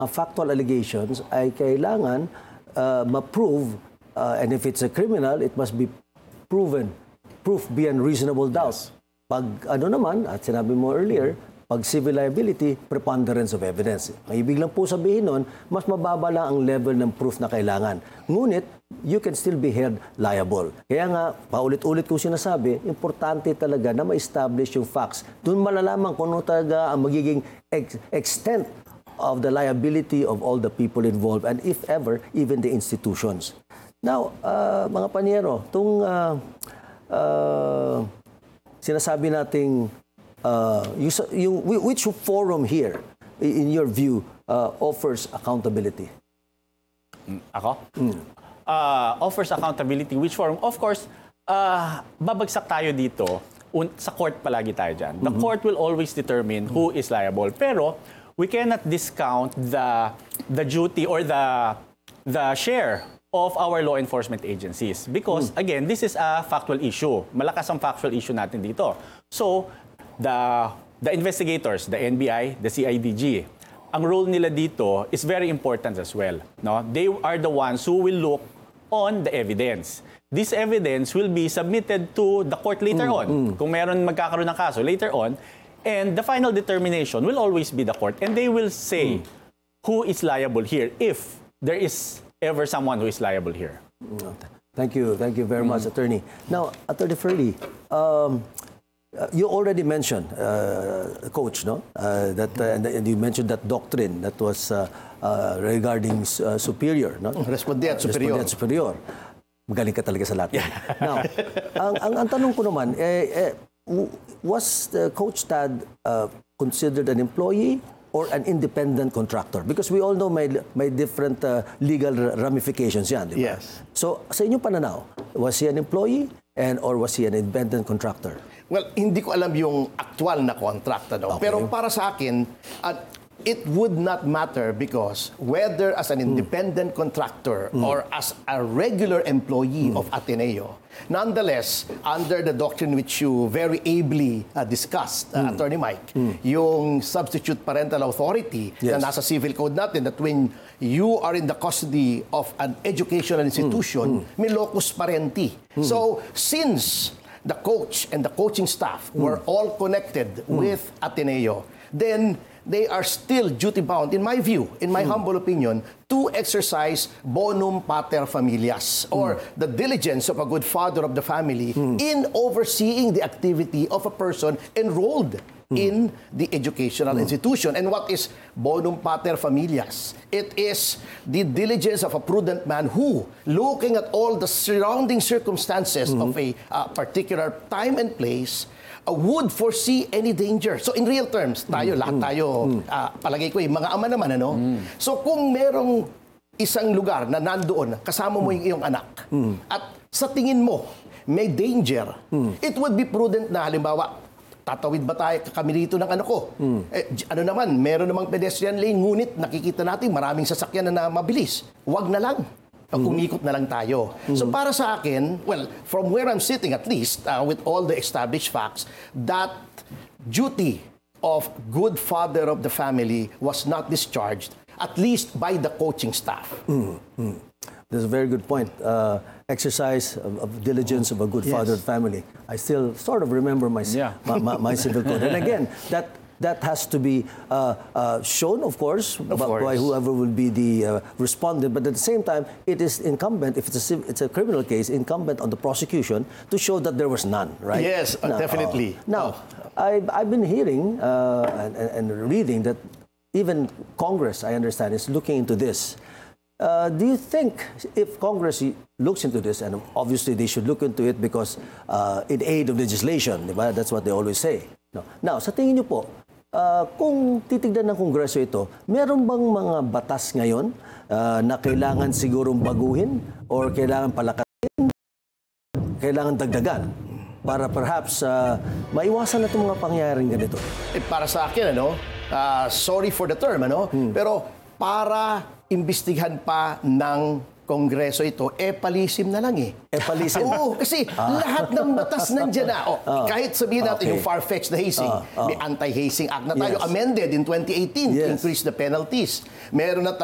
ang factual allegations ay kailangan ma-prove, and if it's a criminal, it must be proof beyond reasonable doubt. Pag ano naman, at sinabi mo earlier, pag civil liability, preponderance of evidence. Ang ibig lang po sabihin nun, mas mababa lang ang level ng proof na kailangan. Ngunit, you can still be held liable. Kaya nga, paulit-ulit kong sinasabi, importante talaga na ma-establish yung facts. Doon malalaman kung ano talaga ang magiging extent of the liability of all the people involved and if ever, even the institutions. Now, mga panyero, itong sinasabi nating which forum here, in your view, offers accountability? Ako? Offers accountability. Which forum? Of course, babagsak tayo dito. Sa court palagi tayo dyan. The court will always determine who is liable. Pero, we cannot discount the duty or the share of our law enforcement agencies. Because, again, this is a factual issue. Malakas ang factual issue natin dito. So, the investigators, the NBI, the CIDG, ang role nila dito is very important as well. No? They are the ones who will look on the evidence. This evidence will be submitted to the court later on. Kung meron magkakaroon ng kaso later on, and the final determination will always be the court, and they will say who is liable here, if there is ever someone who is liable here. Thank you very much, Attorney. Now, Attorney Furley, you already mentioned, Coach, no? And you mentioned that doctrine that was regarding superior, no? Respondeat superior. Respondeat superior. Magaling ka talaga sa Latin. Now, ang tanong ko naman, was Coach Tad considered an employee or an independent contractor? Because we all know may different legal ramifications yan, di ba? Yes. So, sa inyong pananaw, was he an employee or was he an independent contractor? Well, hindi ko alam yung actual na contract. No? Okay. Pero para sa akin, it would not matter because whether as an independent contractor or as a regular employee of Ateneo, nonetheless, under the doctrine which you very ably discussed, Attorney Mike, yung substitute parental authority na nasa civil code natin, that when you are in the custody of an educational institution, may locus parenti. So, since the coach and the coaching staff were all connected with Ateneo, then they are still duty-bound, in my view, in my humble opinion, to exercise bonum pater familias, or the diligence of a good father of the family in overseeing the activity of a person enrolled in the educational institution. And what is bonum pater familias? It is the diligence of a prudent man who, looking at all the surrounding circumstances of a particular time and place, would foresee any danger. So in real terms, lahat tayo, palagay ko mga ama naman, ano? So kung merong isang lugar na nandoon, kasama mo yung iyong anak, at sa tingin mo, may danger, it would be prudent na halimbawa, tatawid ba kami dito ng anak ko? Ano naman, meron namang pedestrian lane, ngunit nakikita natin maraming sasakyan na mabilis. Wag na lang. Kumikot na lang tayo. So para sa akin, well, from where I'm sitting at least, with all the established facts, that duty of good father of the family was not discharged, at least by the coaching staff. That's a very good point. Exercise of diligence of a good father of the family. I still sort of remember my civil code. And again, that has to be shown, of course, by whoever will be the respondent. But at the same time, it is incumbent, if it's a criminal case, incumbent on the prosecution to show that there was none, right? Yes, definitely. Now, I've been hearing and reading that even Congress, I understand, is looking into this. Do you think if Congress looks into this, and obviously they should look into it because in aid of legislation, diba? That's what they always say. No. Now, sa tingin niyo po, kung titignan ng Kongreso ito, meron bang mga batas ngayon na kailangan sigurong baguhin or kailangan palakasin, kailangan dagdagan para perhaps maiwasan na itong mga pangyayaring ganito? Para sa akin, sorry for the term, pero para imbestigahan pa ng Kongreso ito, palisim na lang eh. Palisim. Oo, kasi lahat ng batas nandiyan na. Kahit sabihin natin Okay. yung far-fetched na hazing, may Anti-Hazing Act na tayo, Yes. amended in 2018 to Yes. increase the penalties. Meron na